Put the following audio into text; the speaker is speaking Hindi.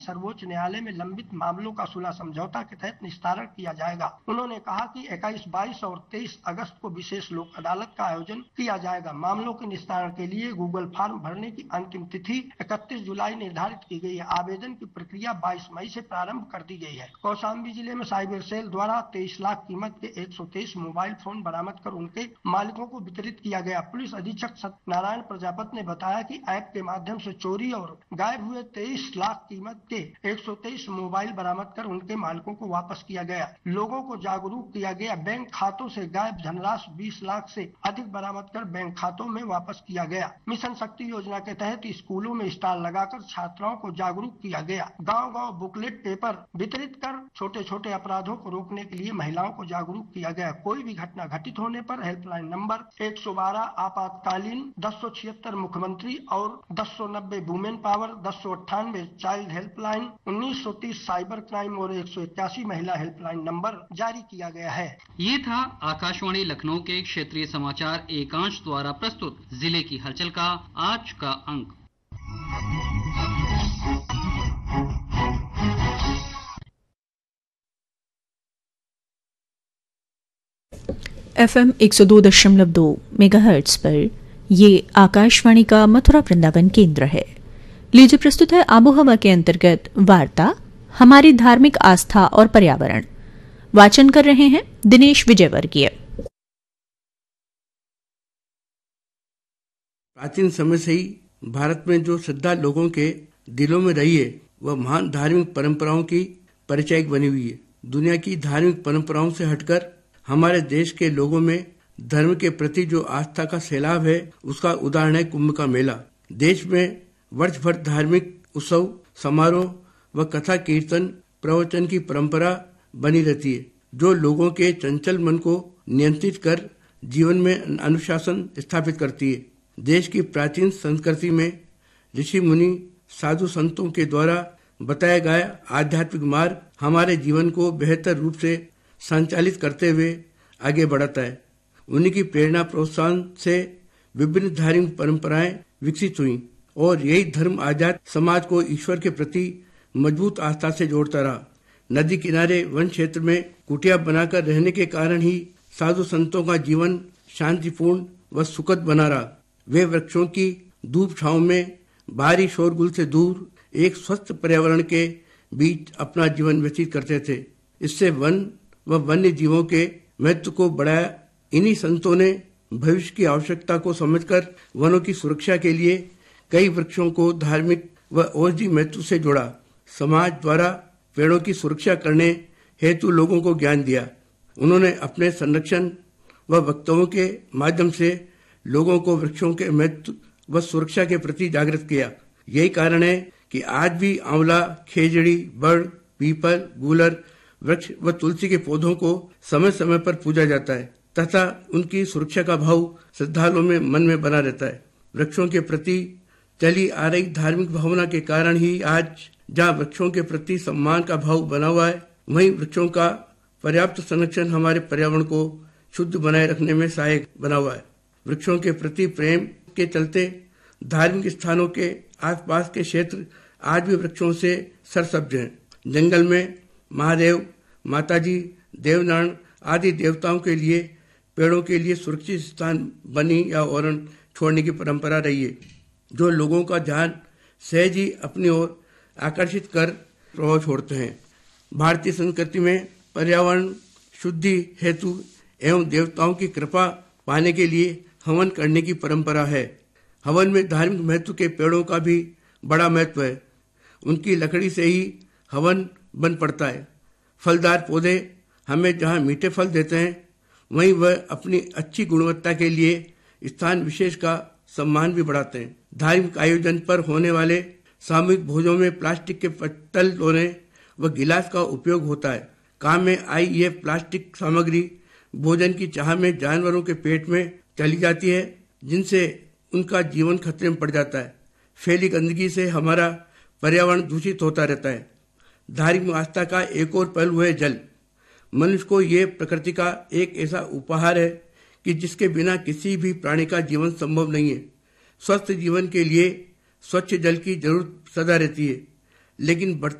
सर्वोच्च न्यायालय में लंबित मामलों का सुलह समझौता के तहत निस्तारण किया जाएगा। उन्होंने कहा कि 21, 22 और 23 अगस्त को विशेष लोक अदालत का आयोजन किया जाएगा। मामलों के निस्तारण के लिए गूगल फॉर्म भरने की अंतिम तिथि 31 जुलाई निर्धारित की गई है। आवेदन की प्रक्रिया 22 मई से प्रारंभ कर दी गई है। कौशाम्बी जिले में साइबर सेल द्वारा 23 लाख कीमत के 123 मोबाइल फोन बरामद कर उनके मालिकों को वितरित किया गया। पुलिस अधीक्षक सत्यनारायण प्रजापति ने बताया कि ऐप के माध्यम से चोरी और गायब हुए 23 लाख कीमत के 123 मोबाइल बरामद कर उनके मालिकों को वापस किया गया। लोगों को जागरूक किया गया। बैंक खातों से गायब धनराशि 20 लाख से अधिक बरामद कर बैंक खातों में वापस किया गया। मिशन शक्ति योजना के तहत स्कूलों में स्टॉल लगाकर छात्राओं को जागरूक किया गया। गांव-गांव बुकलेट पेपर वितरित कर छोटे छोटे अपराधों को रोकने के लिए महिलाओं को जागरूक किया गया। कोई भी घटना घटित होने पर हेल्पलाइन नंबर 112 आपातकालीन, 1076 मुख्यमंत्री और 1090 women power, 1098 child helpline, 1930 cyber crime और 181 महिला हेल्पलाइन नंबर जारी किया गया है। ये था आकाशवाणी लखनऊ के क्षेत्रीय समाचार एकांश द्वारा प्रस्तुत जिले की हलचल का आज का अंक। FM 102.2 मेगाहर्ट्ज पर ये आकाशवाणी का मथुरा वृंदावन केंद्र है। लीजिए प्रस्तुत है आबोहवा के अंतर्गत वार्ता हमारी धार्मिक आस्था और पर्यावरण। वाचन कर रहे हैं दिनेश विजयवर्गीय। प्राचीन समय से ही भारत में जो श्रद्धा लोगों के दिलों में रही है वह महान धार्मिक परंपराओं की परिचायक बनी हुई है। दुनिया की धार्मिक परंपराओं से हटकर हमारे देश के लोगों में धर्म के प्रति जो आस्था का सैलाब है उसका उदाहरण है कुंभ का मेला। देश में वर्ष भर धार्मिक उत्सव, समारोह व कथा कीर्तन प्रवचन की परंपरा बनी रहती है जो लोगों के चंचल मन को नियंत्रित कर जीवन में अनुशासन स्थापित करती है। देश की प्राचीन संस्कृति में ऋषि मुनि साधु संतों के द्वारा बताया गया आध्यात्मिक मार्ग हमारे जीवन को बेहतर रूप से संचालित करते हुए आगे बढ़ाता है। उन्हीं की प्रेरणा प्रोत्साहन से विभिन्न धार्मिक परंपराएं विकसित हुई और यही धर्म आजाद समाज को ईश्वर के प्रति मजबूत आस्था से जोड़ता रहा। नदी किनारे वन क्षेत्र में कुटिया बनाकर रहने के कारण ही साधु संतों का जीवन शांतिपूर्ण व सुखद बना रहा। वे वृक्षों की धूप छांव में बाहरी शोरगुल से दूर एक स्वस्थ पर्यावरण के बीच अपना जीवन व्यतीत करते थे। इससे वन व वन्य जीवों के महत्व को बढ़ाया। इन्हीं संतों ने भविष्य की आवश्यकता को समझकर वनों की सुरक्षा के लिए कई वृक्षों को धार्मिक व औषधि महत्व से जोड़ा। समाज द्वारा पेड़ों की सुरक्षा करने हेतु लोगों को ज्ञान दिया। उन्होंने अपने संरक्षण व वक्तव्यों के माध्यम से लोगों को वृक्षों के महत्व व सुरक्षा के प्रति जागृत किया। यही कारण है कि आज भी आंवला, खेजड़ी, बड़, पीपल, गूलर वृक्ष व तुलसी के पौधों को समय समय पर पूजा जाता है तथा उनकी सुरक्षा का भाव श्रद्धालुओं में मन में बना रहता है। वृक्षों के प्रति चली आ रही धार्मिक भावना के कारण ही आज जहाँ वृक्षों के प्रति सम्मान का भाव बना हुआ है वहीं वृक्षों का पर्याप्त संरक्षण हमारे पर्यावरण को शुद्ध बनाए रखने में सहायक बना हुआ है। वृक्षों के प्रति प्रेम के चलते धार्मिक स्थानों के आसपास के क्षेत्र आज भी वृक्षों से सरसब्ज हैं। जंगल में महादेव, माताजी, देवनारायण आदि देवताओं के लिए पेड़ों के लिए सुरक्षित स्थान बनी या ओरण छोड़ने की परंपरा रही है जो लोगों का ध्यान सहज ही अपनी ओर आकर्षित कर प्रभाव छोड़ते हैं। भारतीय संस्कृति में पर्यावरण शुद्धि हेतु एवं देवताओं की कृपा पाने के लिए हवन करने की परंपरा है। हवन में धार्मिक महत्व के पेड़ों का भी बड़ा महत्व है। उनकी लकड़ी से ही हवन बन पड़ता है। फलदार पौधे हमें जहाँ मीठे फल देते हैं वहीं वह अपनी अच्छी गुणवत्ता के लिए स्थान विशेष का सम्मान भी बढ़ाते हैं। धार्मिक आयोजन पर होने वाले सामूहिक भोजों में प्लास्टिक के पत्तल धोने व गिलास का उपयोग होता है। काम में आई यह प्लास्टिक सामग्री भोजन की चाह में जानवरों के पेट में चली जाती है जिनसे उनका जीवन खतरे में पड़ जाता है। फैली गंदगी से हमारा पर्यावरण दूषित होता रहता है। धार्मिक आस्था का एक और पहलू है जल। मनुष्य को ये प्रकृति का एक ऐसा उपहार है कि जिसके बिना किसी भी प्राणी का जीवन संभव नहीं है। स्वस्थ जीवन के लिए स्वच्छ जल की जरूरत सदा रहती है, लेकिन